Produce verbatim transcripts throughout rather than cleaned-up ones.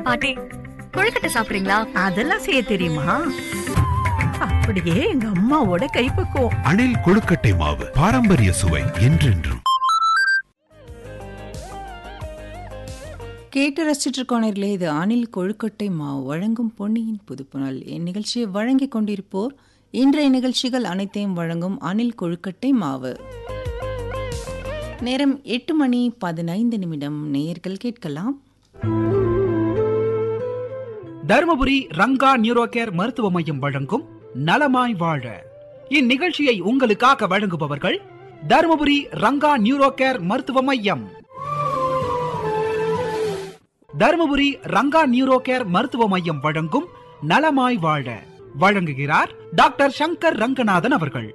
பாட்டி கொழுக்கட்டை சாப்பிடுறீங்களா? அதெல்லாம் செய்ய தெரியுமா? அப்படியே எங்க அம்மாவோட கைப்பக்குவம். அணில் கொழுக்கட்டை மாவு, பாரம்பரிய சுவை என்றென்றும். கேட்டு ரசிச்சிட்டு இருக்கோனர்களே, இது அணில் கொழுக்கட்டை மாவு வழங்கும் பொன்னியின் புதுப்புணல். இந்நிகழ்ச்சியை வழங்கிக் கொண்டிருப்போர் இன்றைய நிகழ்ச்சிகள் அனைத்தையும் வழங்கும் அணில் கொழுக்கட்டை மாவு. நேரம் எட்டு மணி பதினைந்து நிமிடம். நேயர்கள் கேட்கலாம். தருமபுரி ரங்கா நியூரோ கேர் மருத்துவ மையம் வழங்கும் நலமாய் வாழ. இந்நிகழ்ச்சியை உங்களுக்காக வழங்குபவர்கள் தருமபுரி ரங்கா நியூரோ கேர் மருத்துவ மையம். தருமபுரி ரங்கா நியூரோ கேர் மருத்துவ மையம் வழங்கும் நலமாய் வாழ வழங்குகிறார் டாக்டர் சங்கர் ரங்கநாதன் அவர்கள்.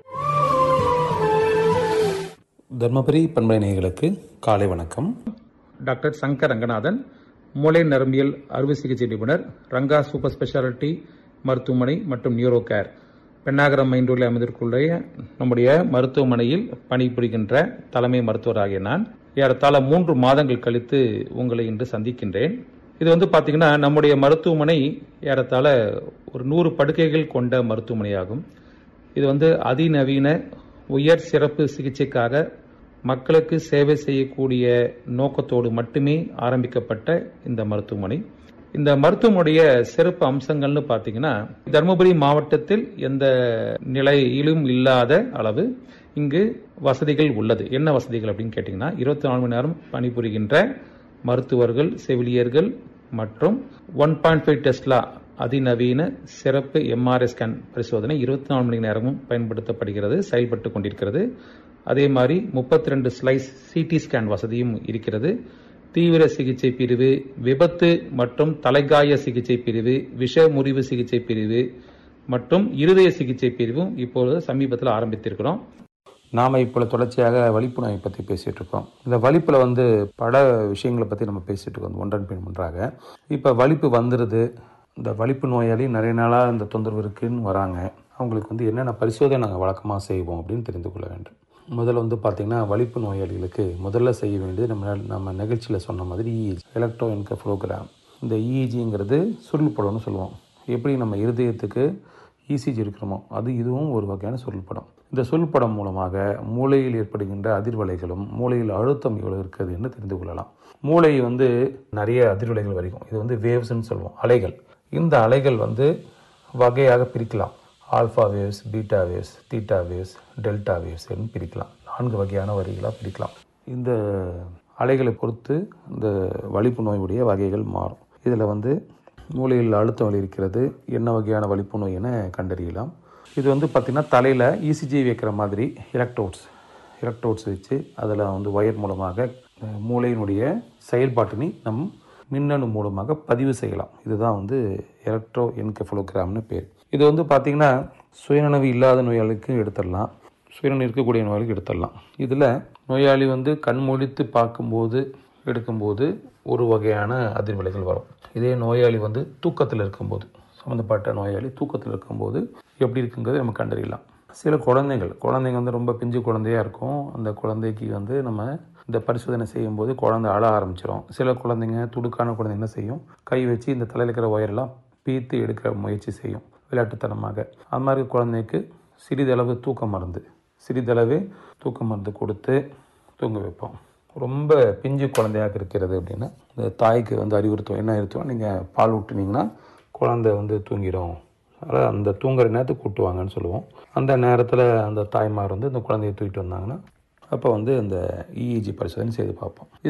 தர்மபுரி பண்பலை நேயர்களுக்கு காலை வணக்கம். டாக்டர் சங்கர் ரங்கநாதன், மூளை நரம்பியல் அறுவை சிகிச்சை நிபுணர், ரங்கா சூப்பர் ஸ்பெஷாலிட்டி மருத்துவமனை மற்றும் நியூரோ கேர், பெண்ணாகரம் மைண்டூரில் அமைந்திருக்கிற நம்முடைய மருத்துவமனையில் பணிபுரிகின்ற தலைமை மருத்துவராகிய நான் ஏறத்தாழ மூன்று மாதங்கள் கழித்து உங்களை இன்று சந்திக்கின்றேன். இது வந்து பார்த்தீங்கன்னா, நம்முடைய மருத்துவமனை ஏறத்தாழ ஒரு நூறு படுக்கைகள் கொண்ட மருத்துவமனையாகும். இது வந்து அதிநவீன உயர் சிறப்பு சிகிச்சைக்காக மக்களுக்கு சேவை செய்யக்கூடிய நோக்கத்தோடு மட்டுமே ஆரம்பிக்கப்பட்ட இந்த மருத்துவமனை. இந்த மருத்துவமனைய சிறப்பு அம்சங்கள்னு பார்த்தீங்கன்னா, தருமபுரி மாவட்டத்தில் எந்த நிலையிலும் இல்லாத அளவு இங்கு வசதிகள் உள்ளது. என்ன வசதிகள் அப்படின்னு கேட்டிங்கன்னா, இருபத்தி நாலு மணி நேரம் பணிபுரிகின்ற மருத்துவர்கள், செவிலியர்கள் மற்றும் ஒன் பாயிண்ட் ஃபைவ் டெஸ்லா அதிநவீன சிறப்பு எம்ஆர்ஐ ஸ்கேன் பரிசோதனை இருபத்தி நாலு மணி நேரமும் பயன்படுத்தப்படுகிறது, செயல்பட்டு கொண்டிருக்கிறது. அதே மாதிரி முப்பத்தி ரெண்டு ஸ்லைஸ் சிடி ஸ்கேன் வசதியும் இருக்கிறது. தீவிர சிகிச்சை பிரிவு, விபத்து மற்றும் தலைகாய சிகிச்சை பிரிவு, விஷ முறிவு சிகிச்சை பிரிவு மற்றும் இருதய சிகிச்சை பிரிவும் இப்பொழுது சமீபத்தில் ஆரம்பித்திருக்கிறோம். நாம் இப்போ தொடர்ச்சியாக வலிப்பு நோயை பற்றி பேசிகிட்டு இருக்கோம். இந்த வலிப்பில் வந்து பல விஷயங்களை பற்றி நம்ம பேசிகிட்டு இருக்கோம் ஒன்றன் பின் ஒன்றாக. இப்போ வலிப்பு வந்துடுது. இந்த வலிப்பு நோயாளி நிறைய நாளாக இந்த தொந்தரவு இருக்குன்னு வராங்க. அவங்களுக்கு வந்து என்னென்ன பரிசோதனை நாங்கள் வழக்கமாக செய்வோம் அப்படின்னு தெரிந்து கொள்ள வேண்டும். முதல்ல வந்து பார்த்திங்கன்னா, வலிப்பு நோயாளிகளுக்கு முதல்ல செய்ய வேண்டியது நம்ம நம்ம நிகழ்ச்சியில் சொன்ன மாதிரி இஇஜி, எலக்ட்ரோ என்கெஃபலோகிராம். இந்த இஇஜிங்கிறது சுருள்படம்னு சொல்லுவோம். எப்படி நம்ம இருதயத்துக்கு இசிஜி இருக்கிறோமோ அது இதுவும் ஒரு வகையான சுருள்படம். இந்த சுருள்படம் மூலமாக மூளையில் ஏற்படுகின்ற அதிர்வலைகளும் மூளையில் அழுத்தம் எவ்வளோ இருக்குது என்று தெரிந்து கொள்ளலாம். மூளை வந்து நிறைய அதிர்வலைகள் வரைக்கும், இது வந்து வேவ்ஸ்ன்னு சொல்லுவோம், அலைகள். இந்த அலைகள் வந்து வகையாக பிரிக்கலாம். Alpha waves, beta waves, theta waves, delta waves என்று பிரிக்கலாம். நான்கு வகையான வரிகளாக பிரிக்கலாம். இந்த அலைகளை பொறுத்து இந்த வலிப்பு நோயுடைய வகைகள் மாறும். இதில் வந்து மூளையில் அழுத்தம் வலி இருக்கிறது, என்ன வகையான வலிப்பு நோய் என கண்டறியலாம். இது வந்து பார்த்திங்கன்னா, தலையில் இசிஜி வைக்கிற மாதிரி எலக்ட்ரோட்ஸ் எலக்ட்ரோட்ஸ் வச்சு அதில் வந்து ஒயர் மூலமாக மூளையினுடைய செயல்பாட்டினை நம் மின்னணு மூலமாக பதிவு செய்யலாம். இதுதான் வந்து எலக்ட்ரோ என்கெஃபலோகிராம்னு பேர். இது வந்து பார்த்திங்கன்னா, சுயநினைவு இல்லாத நோயாளிக்கு எடுத்துடலாம், சுயநினைவு இருக்கக்கூடிய நோயாளிக்கு எடுத்துடலாம். இதில் நோயாளி வந்து கண் முழித்து பார்க்கும்போது எடுக்கும்போது ஒரு வகையான அதிர்வலைகள் வரும். இதே நோயாளி வந்து தூக்கத்தில் இருக்கும்போது, சம்மந்தப்பட்ட நோயாளி தூக்கத்தில் இருக்கும்போது எப்படி இருக்குங்கிறத நம்ம கண்டறியலாம். சில குழந்தைகள் குழந்தைங்க வந்து ரொம்ப பிஞ்சு குழந்தையாக இருக்கும். அந்த குழந்தைக்கு வந்து நம்ம இந்த பரிசோதனை செய்யும்போது குழந்தை அழ ஆரம்பிச்சிடும். சில குழந்தைங்க, துடுக்கான குழந்தை என்ன செய்யும், கை வச்சு இந்த தலையில் இருக்கிற ஒயரெல்லாம் பீத்து எடுக்கிற முயற்சி செய்யும் விளையாட்டுத்தனமாக. அது மாதிரி குழந்தைக்கு சிறிதளவு தூக்க மருந்து சிறிதளவு தூக்க மருந்து கொடுத்து தூங்க வைப்போம். ரொம்ப பிஞ்சு குழந்தையாக இருக்கிறது அப்படின்னா இந்த தாய்க்கு வந்து அறிவுறுத்துவோம். என்ன அறிவுறுத்துவோம், நீங்கள் பால் ஊட்டினீங்கன்னா குழந்தை வந்து தூங்கிடும், அதனால் அந்த தூங்குற நேரத்துக்கு கூட்டுவாங்கன்னு சொல்லுவோம். அந்த நேரத்தில் அந்த தாய்மார் வந்து இந்த குழந்தைய தூக்கிட்டு வந்தாங்கன்னா அப்போ வந்து அந்த இஇஜி பரிசோதனை செய்து பார்ப்போம்.